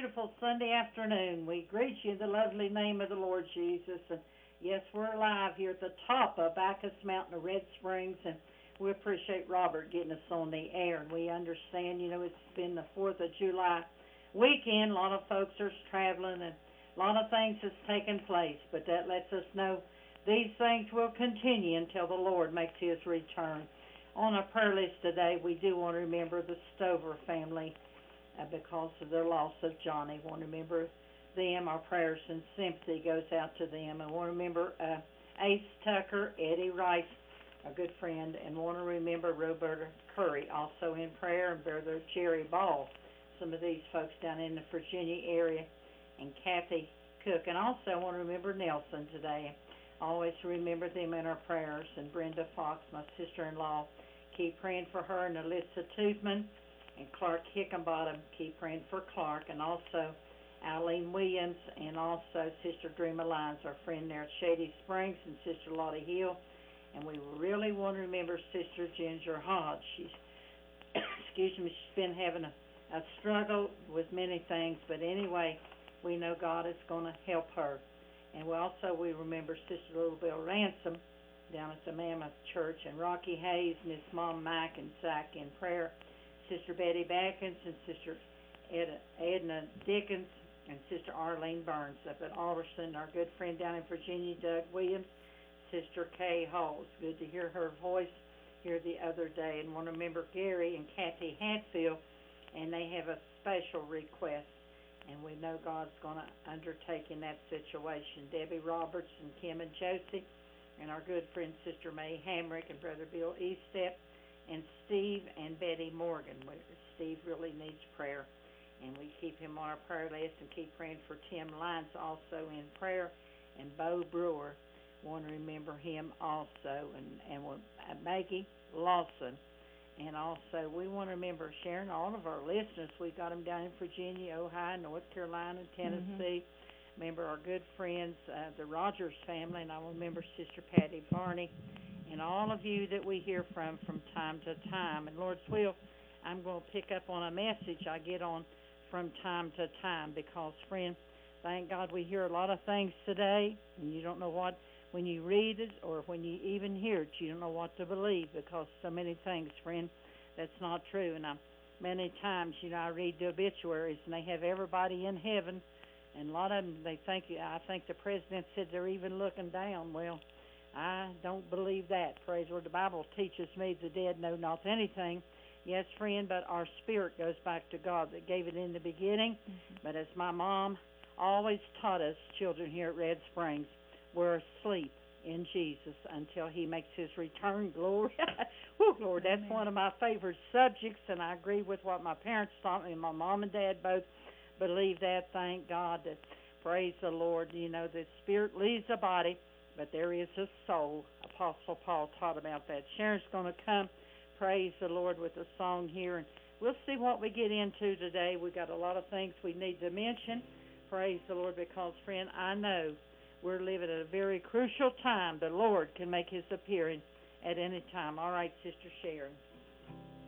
beautiful Sunday afternoon. We greet you in the lovely name of the Lord Jesus. And yes, we're live here at the top of Bacchus Mountain of Red Springs, and we appreciate Robert getting us on the air. And we understand, it's been the 4th of July weekend. A lot of folks are traveling, and a lot of things has taken place, but that lets us know these things will continue until the Lord makes his return. On our prayer list today, we do want to remember the Stover family because of their loss of Johnny. We want to remember them. Our prayers and sympathy goes out to them. And want to remember Ace Tucker, Eddie Rice, a good friend, and want to remember Roberta Curry, also in prayer, and Brother Jerry Ball, some of these folks down in the Virginia area, and Kathy Cook. And also want to remember Nelson today. Always remember them in our prayers. And Brenda Fox, my sister-in-law, keep praying for her, and Alyssa Toothman and Clark Hickenbottom, keep praying for Clark, and also Eileen Williams, and also Sister Dreama Lyons, our friend there at Shady Springs, and Sister Lottie Hill. And we really want to remember Sister Ginger Hodge. She's, she's been having a struggle with many things, but anyway, we know God is going to help her. And we remember Sister Little Bill Ransom down at the Mammoth Church, and Rocky Hayes and his mom Mike and Zach in prayer, Sister Betty Backins and Sister Edna Dickens and Sister Arlene Burns up at Alderson, our good friend down in Virginia, Doug Williams, Sister Kay Hall. It's good to hear her voice here the other day. And want to remember Gary and Kathy Hatfield, and they have a special request, and we know God's going to undertake in that situation. Debbie Roberts and Kim and Josie, and our good friend Sister May Hamrick and Brother Bill Eastep, and Steve and Betty Morgan. Steve really needs prayer, and we keep him on our prayer list, and keep praying for Tim Lyons also in prayer, and Bo Brewer. Want to remember him also, and Maggie Lawson. And also we want to remember Sharon, all of our listeners. We got them down in Virginia, Ohio, North Carolina, Tennessee. Remember our good friends, the Rogers family, and I will remember Sister Patty Barney, and all of you that we hear from time to time. And Lord's will, I'm going to pick up on a message I get on from time to time because, friend, thank God we hear a lot of things today, and you don't know what, when you read it or when you even hear it, you don't know what to believe because so many things, friend, that's not true. And many times, I read the obituaries, and they have everybody in heaven, and a lot of them, they think, I think the president said they're even looking down. Well, I don't believe that. Praise the Lord. The Bible teaches me the dead know not anything. Yes, friend, but our spirit goes back to God that gave it in the beginning. But as my mom always taught us, children here at Red Springs, we're asleep in Jesus until he makes his return. Glory. Woo, Lord, that's one of my favorite subjects, and I agree with what my parents taught me. My mom and dad both believe that. Thank God. That, praise the Lord. The spirit leaves the body, but there is a soul. Apostle Paul taught about that. Sharon's going to come, praise the Lord, with a song here, and we'll see what we get into today. We got a lot of things we need to mention, praise the Lord, because, friend, I know we're living at a very crucial time. The Lord can make his appearing at any time. All right, Sister Sharon.